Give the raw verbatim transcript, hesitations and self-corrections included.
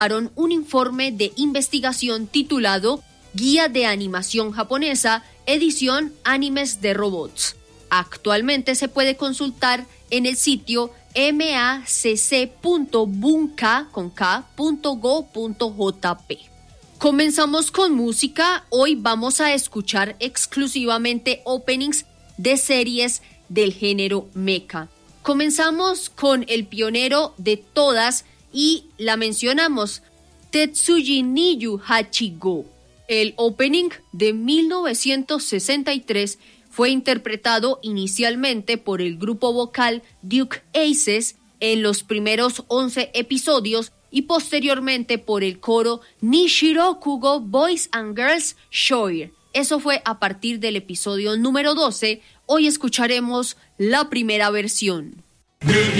un informe de investigación titulado Guía de Animación Japonesa, edición Animes de Robots. Actualmente se puede consultar en el sitio macc punto bunka punto go punto jp. Comenzamos con música. Hoy vamos a escuchar exclusivamente openings de series del género mecha. Comenzamos con el pionero de todas y la mencionamos, Tetsuji Niyu Hachigo. El opening de mil novecientos sesenta y tres fue interpretado inicialmente por el grupo vocal Duke Aces en los primeros once episodios y posteriormente por el coro Nishirokugo Boys and Girls Choir. Eso fue a partir del episodio número doce. Hoy escucharemos la primera versión.